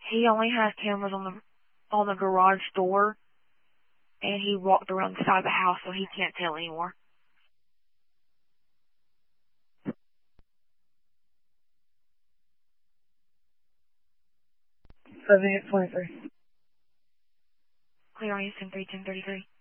He only has cameras on the garage door, and he walked around the side of the house, so he can't tell anymore. 7:23. Clear on Houston 31033.